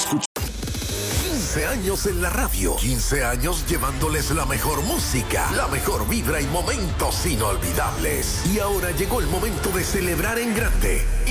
Escucha. 15 años en la radio, 15 años llevándoles la mejor música, la mejor vibra y momentos inolvidables. Y ahora llegó el momento de celebrar en grande